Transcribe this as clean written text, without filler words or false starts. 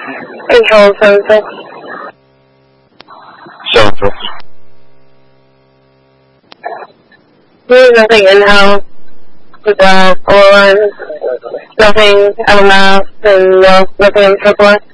Control 76. 76. There's nothing in-house. Nothing out of mass and nothing in circular.